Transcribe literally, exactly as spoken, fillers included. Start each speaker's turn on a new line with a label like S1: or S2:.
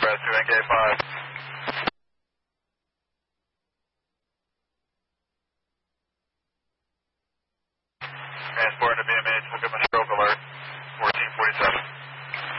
S1: Brad two N K five. Transporting to B M A